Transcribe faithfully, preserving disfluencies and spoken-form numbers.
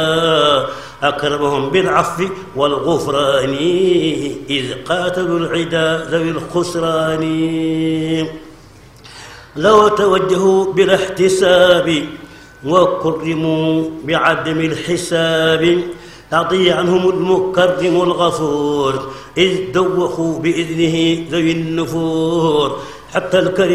أكرمهم بالعفو والغفران إذ قاتلوا العدا ذوي الخسران. لو توجهوا بلا احتساب وكرموا بعدم الحساب أعطي عنهم المكرم الغفور إذ دوخوا بإذنه ذوي النفور. حتى الكريم